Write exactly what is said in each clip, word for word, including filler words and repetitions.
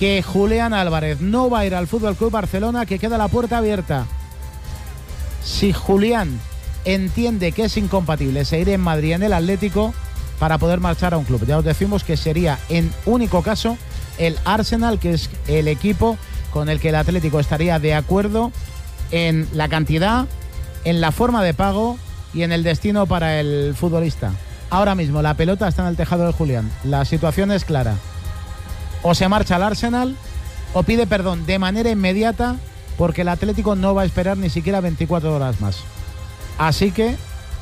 que Julián Álvarez no va a ir al F C Barcelona, que queda la puerta abierta. Si Julián entiende que es incompatible seguir en Madrid en el Atlético para poder marchar a un club, ya os decimos que sería en único caso el Arsenal, que es el equipo con el que el Atlético estaría de acuerdo en la cantidad, en la forma de pago y en el destino para el futbolista. Ahora mismo la pelota está en el tejado de Julián. La situación es clara. O se marcha al Arsenal o pide perdón de manera inmediata, porque el Atlético no va a esperar ni siquiera veinticuatro horas más. Así que,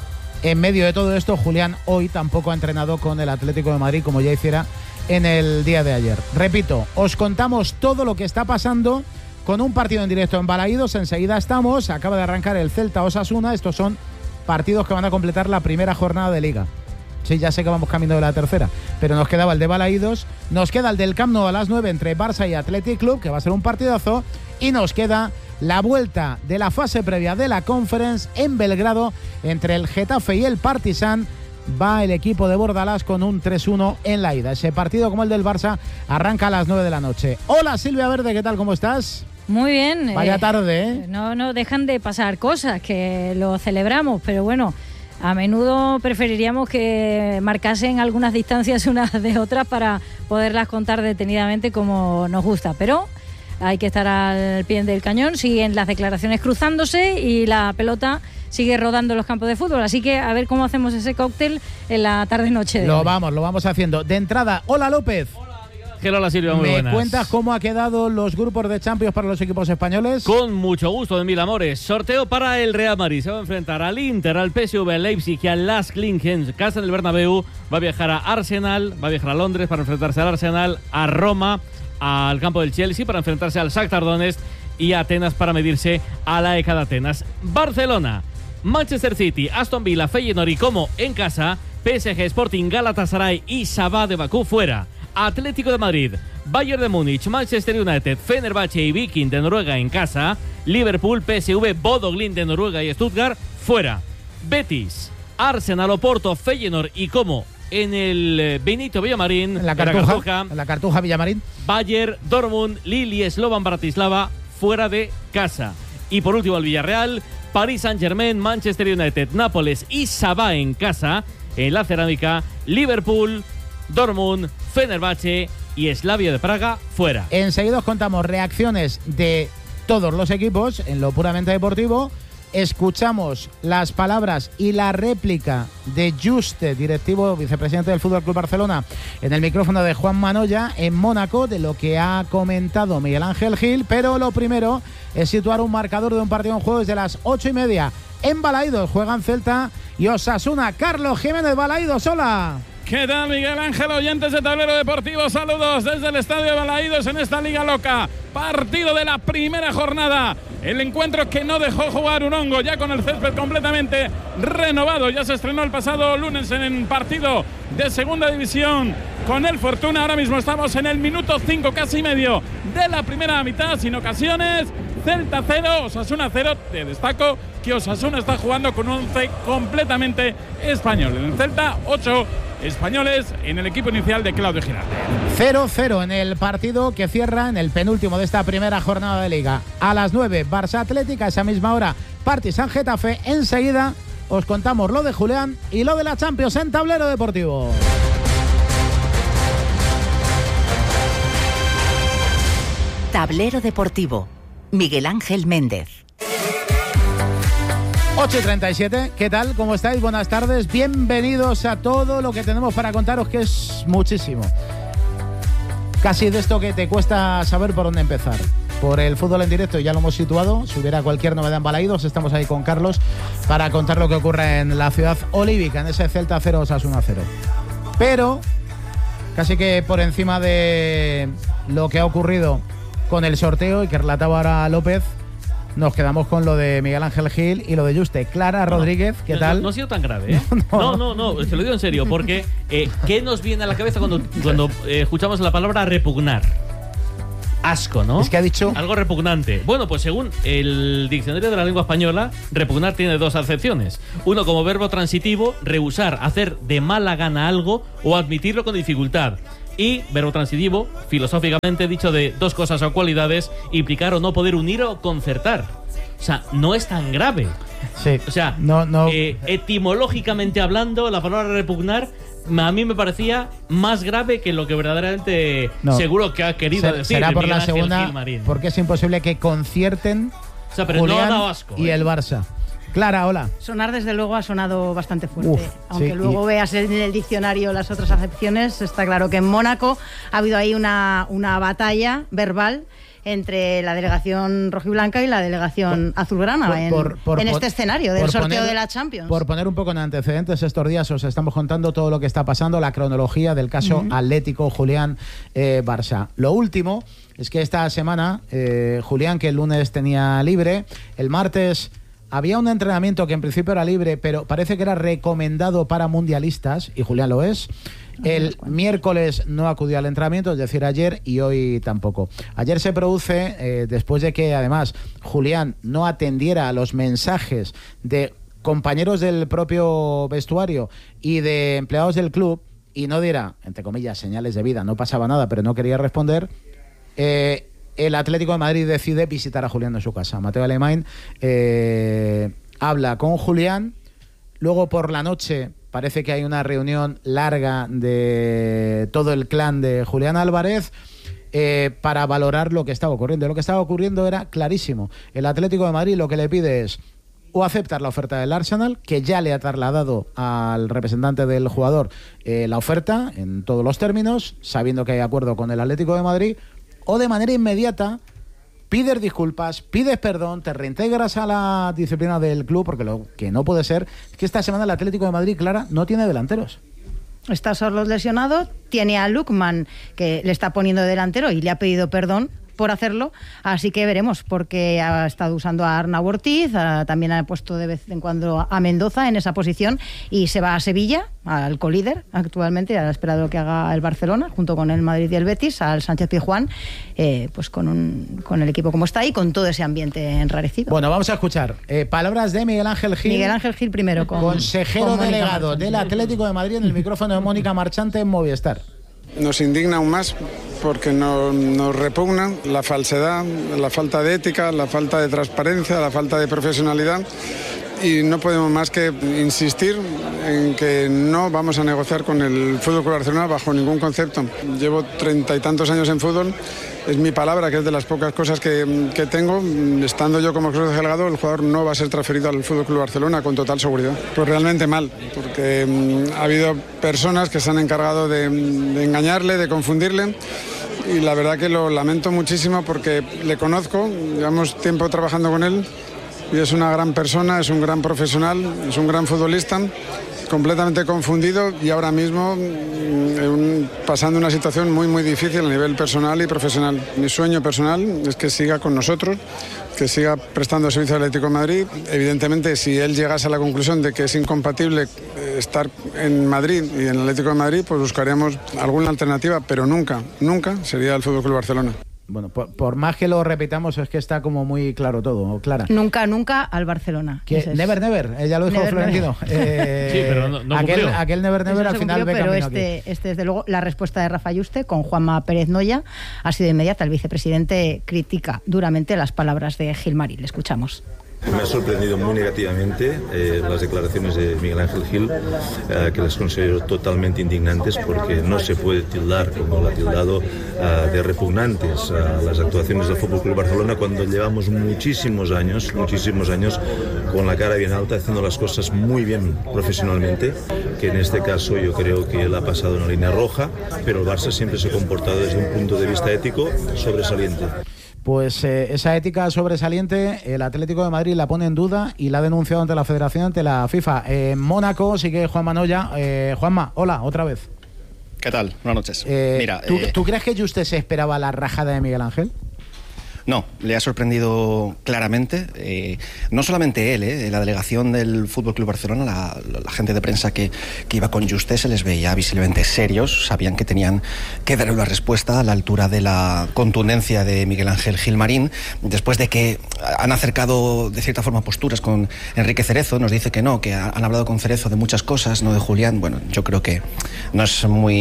en medio de todo esto, Julián hoy tampoco ha entrenado con el Atlético de Madrid como ya hiciera en el día de ayer. Repito, os contamos todo lo que está pasando con un partido en directo en Balaídos. Enseguida estamos, acaba de arrancar el Celta Osasuna. Estos son partidos que van a completar la primera jornada de Liga. Sí, ya sé que vamos camino de la tercera, pero nos quedaba el de Balaídos, nos queda el del Camp Nou a las nueve entre Barça y Athletic Club, que va a ser un partidazo, y nos queda la vuelta de la fase previa de la Conference en Belgrado entre el Getafe y el Partizan. Va el equipo de Bordalás con un tres uno en la ida. Ese partido, como el del Barça, arranca a las nueve de la noche. Hola Silvia Verde, ¿qué tal? ¿Cómo estás? Muy bien. Vaya eh, tarde, ¿eh? No, no dejan de pasar cosas, que lo celebramos, pero bueno, a menudo preferiríamos que marcasen algunas distancias unas de otras para poderlas contar detenidamente como nos gusta, pero hay que estar al pie del cañón. Siguen las declaraciones cruzándose y la pelota sigue rodando en los campos de fútbol, así que a ver cómo hacemos ese cóctel en la tarde-noche de Lo hoy. vamos, lo vamos haciendo. De entrada, hola López. Hola Silvia, muy ¿Me buenas. cuentas cómo ha quedado los grupos de Champions para los equipos españoles? Con mucho gusto, de mil amores. Sorteo para el Real Madrid. Se va a enfrentar al Inter, al P S V, al Leipzig y al Las Klingen. Casa en el Bernabéu. Va a viajar a Arsenal, va a viajar a Londres para enfrentarse al Arsenal, a Roma, al campo del Chelsea para enfrentarse al Shakhtar Donetsk y a Atenas para medirse a la E K de Atenas. Barcelona, Manchester City, Aston Villa, Feyenoord y Como en casa. P S G, Sporting, Galatasaray y Sabah de Bakú fuera. Atlético de Madrid, Bayern de Múnich, Manchester United, Fenerbahce y Viking de Noruega en casa. Liverpool, P S V, Bodo Glimt de Noruega y Stuttgart fuera. Betis, Arsenal, Oporto, Feyenoord y Como en el Benito Villamarín, En la Cartuja, en la Cartuja, en la Cartuja Villamarín. Bayern, Dortmund, Lille y Slovan Bratislava fuera de casa. Y por último el Villarreal, Paris Saint-Germain, Manchester United, Nápoles y Sabah en casa. En la Cerámica, Liverpool, Dortmund, Fenerbahce y Slavia de Praga fuera. Enseguida os contamos reacciones de todos los equipos en lo puramente deportivo. Escuchamos las palabras y la réplica de Juste, directivo vicepresidente del F C Barcelona, en el micrófono de Juan Manoya en Mónaco, de lo que ha comentado Miguel Ángel Gil. Pero lo primero es situar un marcador de un partido en juego desde las ocho y media. En Balaídos juegan Celta y Osasuna. Carlos Jiménez, Balaídos, hola. ¿Qué tal, Miguel Ángel? Oyentes de Tablero Deportivo, saludos desde el Estadio de Balaídos en esta Liga Loca. Partido de la primera jornada. El encuentro que no dejó jugar un hongo, ya con el césped completamente renovado. Ya se estrenó el pasado lunes en el partido de Segunda División con el Fortuna. Ahora mismo estamos en el minuto cinco, casi medio de la primera mitad, sin ocasiones. Celta cero, Osasuna cero. Te destaco que Osasuna está jugando con un once completamente español. En el Celta, ocho españoles en el equipo inicial de Claudio Giralde. cero cero en el partido que cierra en el penúltimo de esta primera jornada de Liga. A las nueve, Barça Atlética, a esa misma hora, Partizan Getafe. Enseguida os contamos lo de Julián y lo de la Champions en Tablero Deportivo. Tablero Deportivo, Miguel Ángel Méndez. ocho y treinta y siete, ¿qué tal? ¿Cómo estáis? Buenas tardes, bienvenidos a todo lo que tenemos para contaros, que es muchísimo. Casi de esto que te cuesta saber por dónde empezar. Por el fútbol en directo ya lo hemos situado. Si hubiera cualquier novedad en Balaídos, estamos ahí con Carlos para contar lo que ocurre en la ciudad olívica, en ese Celta cero, Osasuna cero. Pero casi que por encima de lo que ha ocurrido con el sorteo y que relataba ahora López, nos quedamos con lo de Miguel Ángel Gil y lo de Juste. Clara no, Rodríguez, ¿qué no, tal? No, no ha sido tan grave, ¿eh? No, no, no, no, no te lo digo en serio, porque eh, ¿qué nos viene a la cabeza cuando, cuando eh, escuchamos la palabra repugnar? Asco, ¿no? Es que ha dicho algo repugnante. Bueno, pues según el diccionario de la lengua española, repugnar tiene dos acepciones. Uno como verbo transitivo, rehusar, hacer de mala gana algo o admitirlo con dificultad. y verbo transitivo, filosóficamente dicho de dos cosas o cualidades, implicar o no poder unir o concertar. O sea, no es tan grave. Sí. O sea, no, no. Eh, etimológicamente hablando, la palabra repugnar a mí me parecía más grave que lo que verdaderamente no. seguro que ha querido Ser, decir. Será por Miguel la Ángel segunda, Gilmarín. porque es imposible que concierten o sea, pero Julián no ha dado asco, y ¿eh? el Barça. Clara, hola. Sonar, desde luego, ha sonado bastante fuerte. Uf, Aunque sí, luego y... veas en el diccionario las otras acepciones, está claro que en Mónaco ha habido ahí una, una batalla verbal entre la delegación rojiblanca y la delegación por, azulgrana por, en, por, por, en este escenario del sorteo poner, de la Champions. Por poner un poco en antecedentes, estos días os estamos contando todo lo que está pasando, la cronología del caso uh-huh. Atlético Julián eh, Barça. Lo último es que esta semana eh, Julián, que el lunes tenía libre, el martes había un entrenamiento que en principio era libre, pero parece que era recomendado para mundialistas, y Julián lo es. El miércoles no acudió al entrenamiento, es decir, ayer, y hoy tampoco. Ayer se produce, eh, después de que además Julián no atendiera a los mensajes de compañeros del propio vestuario y de empleados del club, y no diera, entre comillas, señales de vida, no pasaba nada, pero no quería responder, eh, el Atlético de Madrid decide visitar a Julián en su casa. Mateo Alemán eh, habla con Julián, luego por la noche parece que hay una reunión larga de todo el clan de Julián Álvarez eh, para valorar lo que estaba ocurriendo. Lo que estaba ocurriendo era clarísimo. El Atlético de Madrid lo que le pide es o aceptar la oferta del Arsenal, que ya le ha trasladado al representante del jugador eh, la oferta en todos los términos, sabiendo que hay acuerdo con el Atlético de Madrid, o de manera inmediata pides disculpas, pides perdón, te reintegras a la disciplina del club, porque lo que no puede ser es que esta semana el Atlético de Madrid, Clara, no tiene delanteros. Está Sorloth lesionado, tiene a Lukman, que le está poniendo de delantero y le ha pedido perdón por hacerlo, así que veremos, porque ha estado usando a Arnau Ortiz, a, también ha puesto de vez en cuando a Mendoza en esa posición, y se va a Sevilla, al colíder actualmente, a la espera de lo que haga el Barcelona, junto con el Madrid y el Betis, al Sánchez Pizjuán, eh, pues con, un, con el equipo como está y con todo ese ambiente enrarecido. Bueno, vamos a escuchar eh, palabras de Miguel Ángel Gil. Miguel Ángel Gil primero, con, consejero con delegado del Atlético de Madrid, en el micrófono de Mónica Marchante en Movistar. Nos indigna aún más porque no, nos repugna la falsedad, la falta de ética, la falta de transparencia, la falta de profesionalidad, y no podemos más que insistir en que no vamos a negociar con el F C Barcelona bajo ningún concepto. Llevo treinta y tantos años en fútbol, es mi palabra, que es de las pocas cosas que, que tengo. Estando yo como consejero delegado, el jugador no va a ser transferido al F C Barcelona con total seguridad. Pues realmente mal, porque um, ha habido personas que se han encargado de, de engañarle, de confundirle, y la verdad que lo lamento muchísimo porque le conozco, llevamos tiempo trabajando con él, y es una gran persona, es un gran profesional, es un gran futbolista, completamente confundido y ahora mismo eh, pasando una situación muy muy difícil a nivel personal y profesional. Mi sueño personal es que siga con nosotros, que siga prestando servicio al Atlético de Madrid. Evidentemente, si él llegase a la conclusión de que es incompatible estar en Madrid y en el Atlético de Madrid, pues buscaríamos alguna alternativa, pero nunca, nunca sería el F C Barcelona. Bueno, por, por más que lo repitamos, es que está como muy claro todo, Clara. Nunca, nunca al Barcelona. Que never, never, ya lo dijo never, Florentino. Never. Eh, sí, pero no, no aquel, aquel never, never al final cumplió, ve pero camino este, aquí. este, desde luego, la respuesta de Rafa Yuste con Juanma Pérez Noya ha sido inmediata. El vicepresidente critica duramente las palabras de Gilmarín. Le escuchamos. Me ha sorprendido muy negativamente eh, las declaraciones de Miguel Ángel Gil, eh, que las considero totalmente indignantes, porque no se puede tildar, como lo ha tildado, eh, de repugnantes a las actuaciones del F C Barcelona cuando llevamos muchísimos años, muchísimos años con la cara bien alta, haciendo las cosas muy bien profesionalmente, que en este caso yo creo que él ha pasado una línea roja, pero el Barça siempre se ha comportado desde un punto de vista ético sobresaliente. Pues eh, esa ética sobresaliente el Atlético de Madrid la pone en duda y la ha denunciado ante la Federación, ante la FIFA. En Mónaco sigue Juanma Noya. Eh, Juanma, hola, otra vez. ¿Qué tal? Buenas noches. Eh, Mira, ¿tú, eh... ¿Tú crees que usted se esperaba la rajada de Miguel Ángel? No, le ha sorprendido claramente, eh, no solamente él, eh, la delegación del F C Barcelona, la, la gente de prensa que, que iba con Yuste, se les veía visiblemente serios, sabían que tenían que dar una respuesta a la altura de la contundencia de Miguel Ángel Gilmarín, después de que han acercado de cierta forma posturas con Enrique Cerezo. Nos dice que no, que han hablado con Cerezo de muchas cosas, no de Julián. Bueno, yo creo que no es muy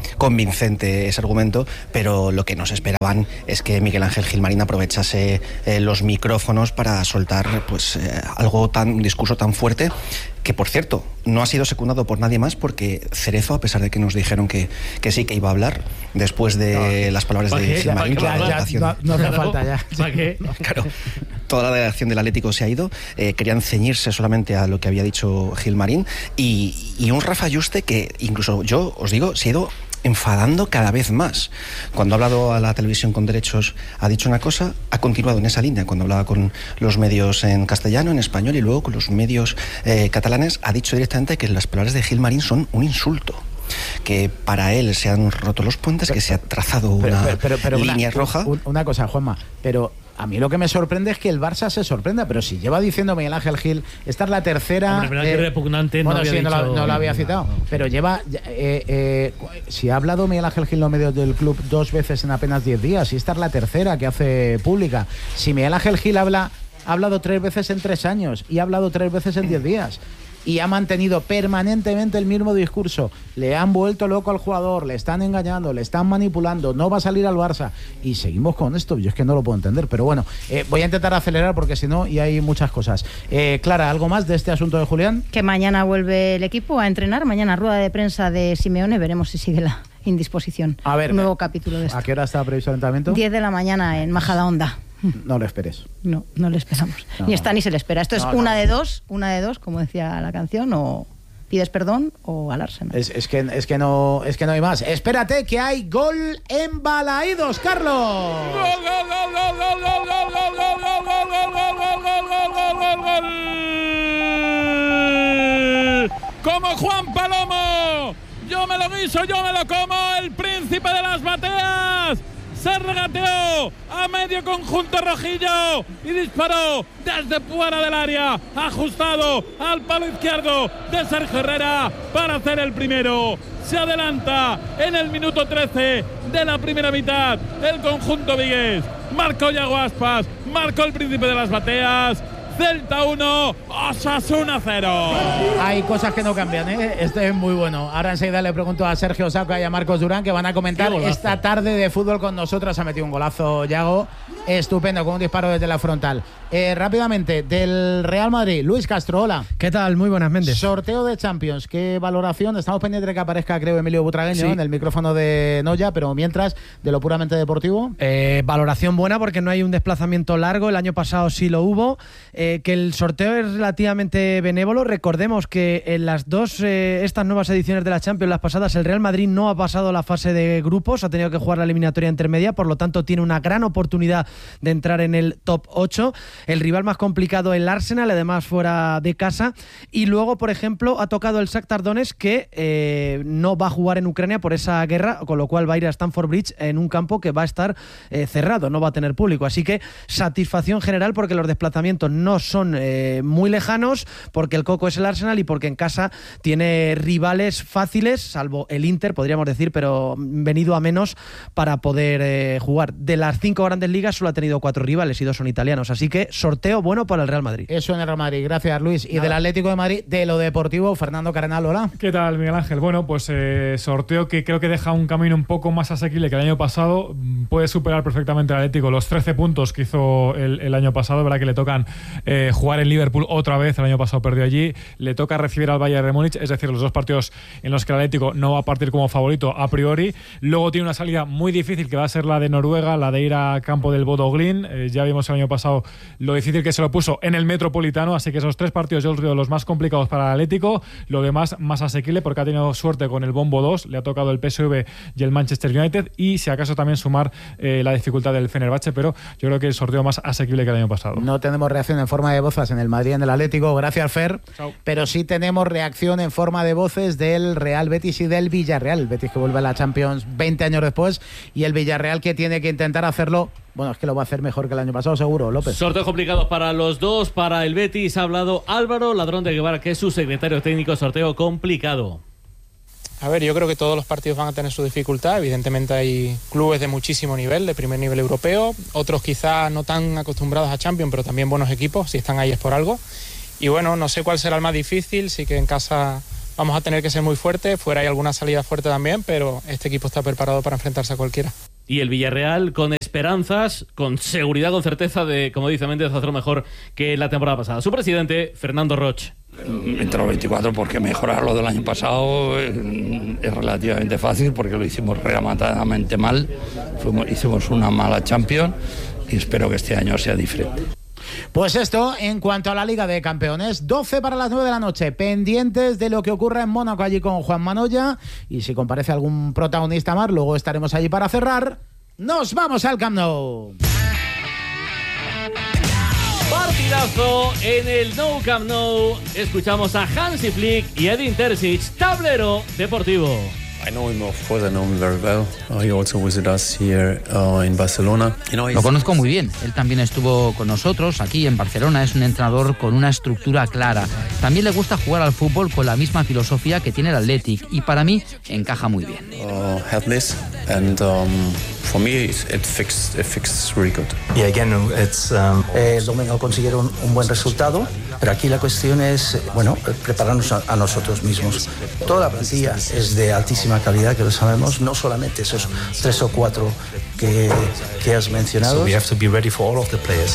convincente ese argumento, pero lo que nos esperaban es que Miguel Ángel Gilmarín aprovechase eh, los micrófonos para soltar pues eh, algo tan, un discurso tan fuerte, que por cierto no ha sido secundado por nadie más, porque Cerezo, a pesar de que nos dijeron que, que sí que iba a hablar después de no, las palabras de Gilmarín, ya, ya, ya, no, no hace falta ya. ¿Para qué? Claro, toda la delegación del Atlético se ha ido, eh, querían ceñirse solamente a lo que había dicho Gilmarín, y, y un Rafa Yuste que incluso yo os digo se ha ido enfadando cada vez más. Cuando ha hablado a la televisión con derechos ha dicho una cosa, ha continuado en esa línea. Cuando hablaba con los medios en castellano, en español y luego con los medios eh, catalanes, ha dicho directamente que las palabras de Gilmarín son un insulto, que para él se han roto los puentes, que se ha trazado una pero, pero, pero, pero línea una, roja. Una cosa, Juanma, pero a mí lo que me sorprende es que el Barça se sorprenda, pero si lleva diciendo Miguel Ángel Gil, esta es la tercera... Hombre, pero eh, que repugnante bueno, no había sí, dicho... no, lo, no lo había citado, no, no, pero lleva... Eh, eh, si ha hablado Miguel Ángel Gil en los medios del club dos veces en apenas diez días, y esta es la tercera que hace pública. Si Miguel Ángel Gil habla, ha hablado tres veces en tres años y ha hablado tres veces en diez días... y ha mantenido permanentemente el mismo discurso, le han vuelto loco al jugador, le están engañando, le están manipulando, no va a salir al Barça, y seguimos con esto. Yo es que no lo puedo entender, pero bueno, eh, voy a intentar acelerar porque si no, y hay muchas cosas. eh, Clara, ¿algo más de este asunto de Julián? Que mañana vuelve el equipo a entrenar, mañana rueda de prensa de Simeone, veremos si sigue la indisposición. A ver, un nuevo capítulo de esto. ¿A qué hora está previsto el entrenamiento? diez de la mañana en Majadahonda. No lo esperes. No, no le esperamos. No, ni está ni se le espera. Esto es no, una no. de dos, una de dos, como decía la canción, o pides perdón o al Arsenal. Es, es, que, es, que no, es que no hay más. Espérate, que hay gol en Balaídos, Carlos. ¡Gol, gol, gol, gol, gol, gol, gol, gol, gol, gol, gol, gol, gol, gol, gol, gol, gol! ¡Como Juan Palomo! ¡Yo me lo guiso, yo me lo como! ¡El príncipe de las bateas! Se regateó a medio conjunto rojillo y disparó desde fuera del área, ajustado al palo izquierdo de Sergio Herrera para hacer el primero. Se adelanta en el minuto trece de la primera mitad el conjunto vigués. Marcó Yago Aspas, marcó el príncipe de las bateas. Celta uno, Osasuna cero. Hay cosas que no cambian, ¿eh? Este es muy bueno. Ahora enseguida le pregunto a Sergio Saca y a Marcos Durán, que van a comentar esta tarde de fútbol con nosotros. Ha metido un golazo Yago, estupendo, con un disparo desde la frontal. Eh, rápidamente, del Real Madrid, Luis Castro, hola. ¿Qué tal? Muy buenas, Méndez. Sorteo de Champions, ¿qué valoración? Estamos pendientes de que aparezca, creo, Emilio Butragueño, sí, en el micrófono de Noya, pero mientras, de lo puramente deportivo. Eh, valoración buena porque no hay un desplazamiento largo, el año pasado sí lo hubo. Eh, que el sorteo es relativamente benévolo. Recordemos que en las dos eh, estas nuevas ediciones de la Champions, las pasadas, el Real Madrid no ha pasado la fase de grupos, ha tenido que jugar la eliminatoria intermedia, por lo tanto tiene una gran oportunidad de entrar en el top ocho. El rival más complicado, el Arsenal, además fuera de casa, y luego, por ejemplo, ha tocado el Shakhtar Donetsk, que eh, no va a jugar en Ucrania por esa guerra, con lo cual va a ir a Stamford Bridge en un campo que va a estar eh, cerrado, no va a tener público, así que satisfacción general porque los desplazamientos no son eh, muy lejanos, porque el coco es el Arsenal y porque en casa tiene rivales fáciles, salvo el Inter, podríamos decir, pero venido a menos para poder eh, jugar. De las cinco grandes ligas solo ha tenido cuatro rivales y dos son italianos, así que sorteo bueno para el Real Madrid. Eso en el Real Madrid, gracias Luis. Y Nada. Del Atlético de Madrid, de lo deportivo, Fernando Cardenal, hola. ¿Qué tal, Miguel Ángel? Bueno, pues eh, sorteo que creo que deja un camino un poco más asequible que el año pasado. Puede superar perfectamente al Atlético los trece puntos que hizo el, el año pasado. Verdad que le tocan eh, jugar en Liverpool otra vez, el año pasado perdió allí. Le toca recibir al Bayern de Múnich, es decir, los dos partidos en los que el Atlético no va a partir como favorito a priori. Luego tiene una salida muy difícil que va a ser la de Noruega, la de ir a campo del Bodo Glimt. Eh, ya vimos el año pasado lo difícil que se lo puso en el Metropolitano, así que esos tres partidos yo los veo los más complicados para el Atlético. Lo demás más asequible porque ha tenido suerte con el Bombo dos, le ha tocado el P S V y el Manchester United, y si acaso también sumar eh, la dificultad del Fenerbahce, pero yo creo que el sorteo más asequible que el año pasado. No tenemos reacción en forma de voces en el Madrid y en el Atlético, gracias Fer. Chao. Pero sí tenemos reacción en forma de voces del Real Betis y del Villarreal. El Betis que vuelve a la Champions veinte años después, y el Villarreal que tiene que intentar hacerlo. Bueno, es que lo va a hacer mejor que el año pasado, seguro, López. Sorteos complicados para los dos. Para el Betis ha hablado Álvaro Ladrón de Guevara, que es su secretario técnico. Sorteo complicado. A ver, yo creo que todos los partidos van a tener su dificultad. Evidentemente hay clubes de muchísimo nivel, de primer nivel europeo. Otros quizás no tan acostumbrados a Champions, pero también buenos equipos. Si están ahí es por algo. Y bueno, no sé cuál será el más difícil. Sí que en casa vamos a tener que ser muy fuertes. Fuera hay alguna salida fuerte también, pero este equipo está preparado para enfrentarse a cualquiera. Y el Villarreal con esperanzas, con seguridad, con certeza de, como dice Méndez, hacerlo mejor que la temporada pasada. Su presidente, Fernando Roch. Entre los veinticuatro, porque mejorar lo del año pasado es, es relativamente fácil, porque lo hicimos rematadamente mal. Fuimos, hicimos una mala Champions y espero que este año sea diferente. Pues esto en cuanto a la Liga de Campeones. doce para las nueve de la noche, pendientes de lo que ocurra en Mónaco allí con Juan Manoya, y si comparece algún protagonista más, luego estaremos allí para cerrar. ¡Nos vamos al Camp Nou! Partidazo en el Nou Camp Nou. Escuchamos a Hansi Flick y Edin Terzic, Tablero Deportivo. I know him, of course, I know him very well. Uh, he also visited us here uh, in Barcelona. You know, Lo conozco muy bien. Él también estuvo con nosotros aquí en Barcelona. Es un entrenador con una estructura clara. También le gusta jugar al fútbol con la misma filosofía que tiene el Athletic, y para mí encaja muy bien. Uh, helpless and um, for me it, it fits it fits really good. Y again, it's um, el domingo consiguieron un buen resultado, pero aquí la cuestión es, bueno, prepararnos a, a nosotros mismos. Toda la plantilla es de altísima calidad, que lo sabemos, no solamente esos tres o cuatro que, que has mencionado. So we have to be ready for all of the players.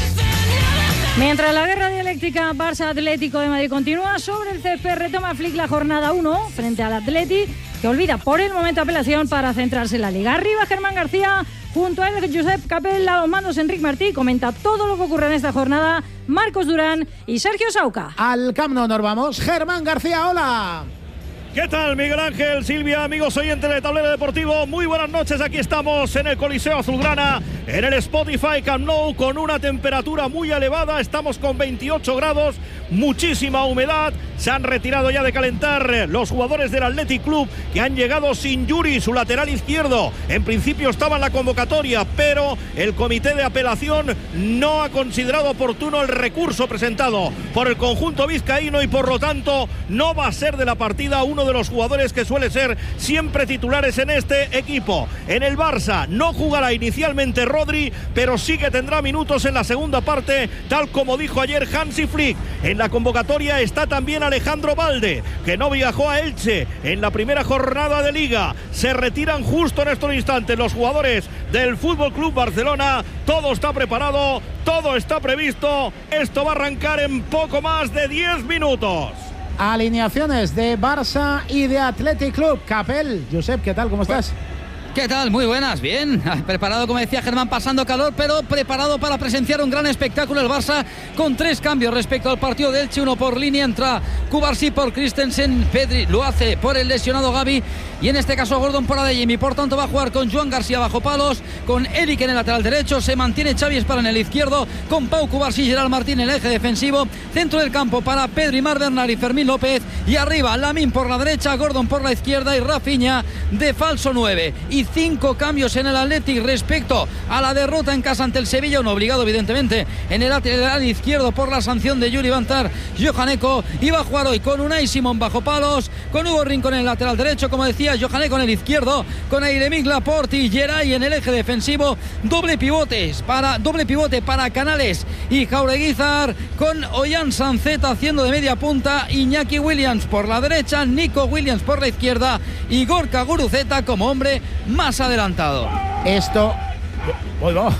Mientras la guerra dialéctica Barça Atlético de Madrid continúa, sobre el césped retoma Flick la jornada uno frente al Athletic, que olvida por el momento apelación para centrarse en la Liga. Arriba Germán García, junto a él Josep Capel, a los mandos Enric Martí, comenta todo lo que ocurre en esta jornada Marcos Durán y Sergio Sauca. Al Camp Nou nos vamos. Germán García, hola. ¿Qué tal, Miguel Ángel, Silvia, amigos oyentes de Tablero Deportivo? Muy buenas noches, aquí estamos en el Coliseo Azulgrana, en el Spotify Camp Nou, con una temperatura muy elevada. Estamos con veintiocho grados, muchísima humedad. Se han retirado ya de calentar los jugadores del Athletic Club, que han llegado sin Yuri, su lateral izquierdo. En principio estaba en la convocatoria, pero el comité de apelación no ha considerado oportuno el recurso presentado por el conjunto vizcaíno, y por lo tanto no va a ser de la partida uno de los jugadores que suele ser siempre titulares en este equipo. En el Barça no jugará inicialmente Rodri, pero sí que tendrá minutos en la segunda parte, tal como dijo ayer Hansi Flick. En la convocatoria está también Alejandro Balde, que no viajó a Elche en la primera jornada de Liga. Se retiran justo en estos instantes los jugadores del F C Barcelona. Todo está preparado, todo está previsto. Esto va a arrancar en poco más de diez minutos. Alineaciones de Barça y de Athletic Club. Capel, Josep, ¿qué tal? ¿Cómo estás? ¿Qué tal? Muy buenas, bien. Preparado, como decía Germán, pasando calor, pero preparado para presenciar un gran espectáculo. El Barça con tres cambios respecto al partido de Elche. Uno por línea, entra Cubarsí por Christensen, Pedri lo hace por el lesionado Gavi, y en este caso Gordon por Adeyemi. Por tanto va a jugar con Joan García bajo palos, con Eric en el lateral derecho. Se mantiene Xavi Espara en el izquierdo, con Pau Cubarsí y Gerard Martín en el eje defensivo. Centro del campo para Pedri, Mar Bernal y Fermín López, y arriba Lamine por la derecha, Gordon por la izquierda y Rafinha de falso nueve. Y cinco cambios en el Athletic respecto a la derrota en casa ante el Sevilla, un obligado evidentemente en el lateral izquierdo por la sanción de Yuri Bantar, Johaneko. Iba a jugar hoy con Unai Simón bajo palos, con Hugo Rincón en el lateral derecho, como decía, Johaneko en el izquierdo, con Airemic Laporte y Geray en el eje defensivo. Doble pivotes para doble pivote para Canales y Jaureguizar, con Ollán Sanceta haciendo de media punta, Iñaki Williams por la derecha, Nico Williams por la izquierda y Gorka Guruceta como hombre más adelantado. Esto... Uy, vamos.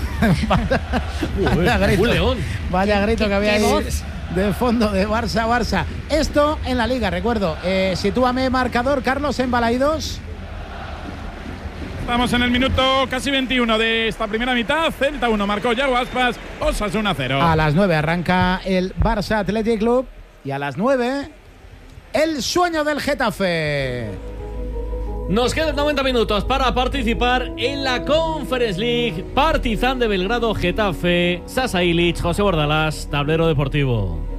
Vaya grito, León. vaya grito que había ahí de fondo de Barça, Barça. Esto en la Liga, recuerdo. Eh, sitúame marcador, Carlos, en Balaidos. Estamos en el minuto casi veintiuno de esta primera mitad. Celta uno, marcó Yago Aspas, Osasuna cero. A las nueve arranca el Barça Athletic Club, y a las nueve el sueño del Getafe. Nos quedan noventa minutos para participar en la Conference League. Partizan de Belgrado, Getafe, Sasa Ilic, José Bordalás, Tablero Deportivo.